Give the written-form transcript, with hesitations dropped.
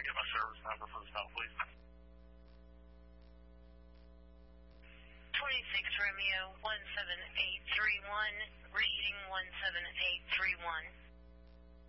I get my service number for the stop, please? 26 Romeo 17831, reading 17831.